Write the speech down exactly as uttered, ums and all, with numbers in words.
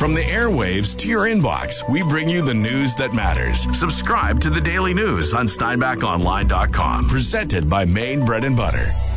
From the airwaves to your inbox, we bring you the news that matters. Subscribe to the Daily News on Steinbach Online dot com. Presented by Maine Bread and Butter.